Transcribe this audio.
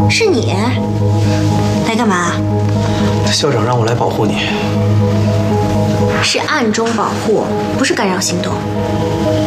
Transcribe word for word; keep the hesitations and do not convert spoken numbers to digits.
是你？来干嘛？ 校长让我来保护你。 是暗中保护，不是干扰行动。